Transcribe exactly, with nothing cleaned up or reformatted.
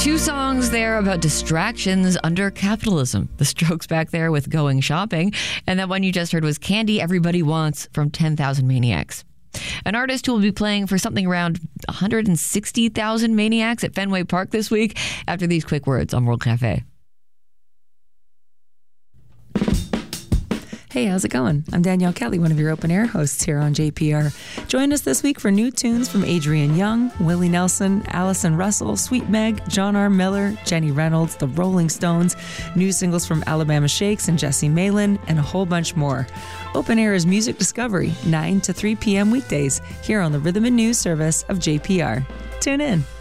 Two songs there about distractions under capitalism. The Strokes back there with Going Shopping. And that one you just heard was Candy Everybody Wants from ten thousand Maniacs. An artist who will be playing for something around one hundred sixty thousand Maniacs at Fenway Park this week after these quick words on World Cafe. Hey, how's it going? I'm Danielle Kelly, one of your open air hosts here on J P R. Join us this week for new tunes from Adrian Young, Willie Nelson, Allison Russell, Sweet Meg, John R. Miller, Jenny Reynolds, The Rolling Stones, new singles from Alabama Shakes and Jesse Malin, and a whole bunch more. Open Air is music discovery, nine to three p.m. weekdays, here on the Rhythm and News service of J P R. Tune in.